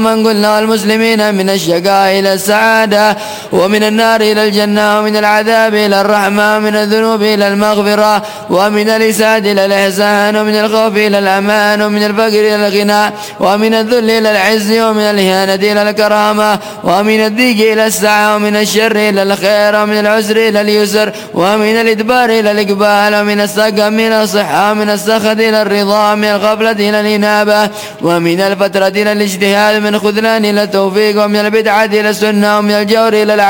من قلنا المسلمين من الشقاء إلى السعادة، ومن النار إلى الجنة، ومن العذاب إلى الرحمة، ومن الذنوب إلى المغفرة، ومن الإسعاد إلى الإحسان، ومن الخوف إلى الأمان، ومن الفقر إلى الغنى، ومن الذل إلى العز، ومن الإهانة إلى الكرامة، ومن الضيق إلى السعة، ومن الشر إلى الخير، ومن العسر إلى اليسر، ومن الإدبار إلى الإقبال، ومن السقم إلى الصحة، ومن السخط إلى الرضا، ومن الغفلة إلى الإنابة، ومن الفترة إلى الاجتهاد، من الخذلان إلى التوفيق، ومن البدعة إلى السنة، ومن الجور إلى